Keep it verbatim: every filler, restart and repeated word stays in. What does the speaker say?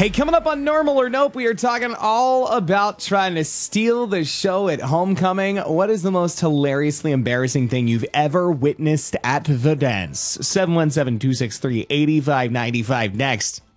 Hey, coming up on Normal or Nope, we are talking all about trying to steal the show at homecoming. What is the most hilariously embarrassing thing you've ever witnessed at the dance? seven one seven, two six three, eight five nine five next.